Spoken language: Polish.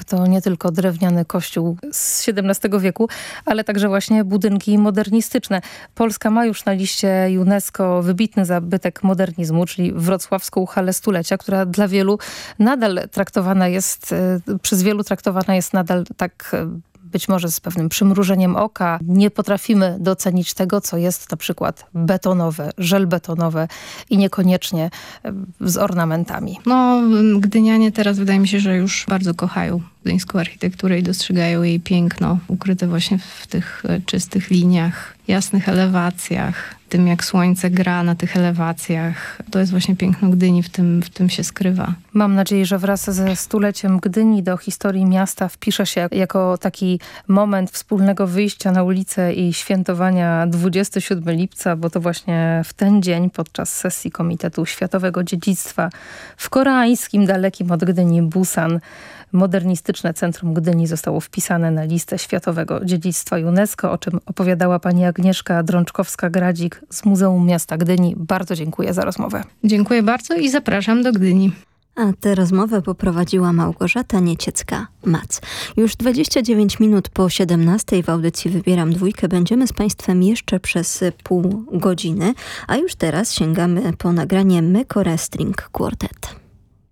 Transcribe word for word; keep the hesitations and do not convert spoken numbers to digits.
zamek to nie tylko drewniany kościół z siedemnastego wieku, ale także właśnie budynki modernistyczne. Polska ma już na liście UNESCO wybitny zabytek modernizmu, czyli wrocławską halę stulecia, która dla wielu nadal traktowana jest, przez wielu traktowana jest nadal tak być może z pewnym przymrużeniem oka. Nie potrafimy docenić tego, co jest na przykład betonowe, żelbetonowe i niekoniecznie z ornamentami. No, gdynianie teraz wydaje mi się, że już bardzo kochają gdyńską architekturę i dostrzegają jej piękno, ukryte właśnie w tych czystych liniach, jasnych elewacjach, tym jak słońce gra na tych elewacjach. To jest właśnie piękno Gdyni, w tym, w tym się skrywa. Mam nadzieję, że wraz ze stuleciem Gdyni do historii miasta wpisze się jako taki moment wspólnego wyjścia na ulicę i świętowania dwudziestego siódmego lipca, bo to właśnie w ten dzień podczas sesji Komitetu Światowego Dziedzictwa w koreańskim, dalekim od Gdyni Busan modernistyczne centrum Gdyni zostało wpisane na listę Światowego Dziedzictwa UNESCO, o czym opowiadała pani Agnieszka Drączkowska-Gradzik z Muzeum Miasta Gdyni. Bardzo dziękuję za rozmowę. Dziękuję bardzo i zapraszam do Gdyni. A tę rozmowę poprowadziła Małgorzata Nieciecka-Mac. Już dwadzieścia dziewięć minut po siedemnastej w audycji Wybieram Dwójkę będziemy z Państwem jeszcze przez pół godziny, a już teraz sięgamy po nagranie Mekore String Quartet.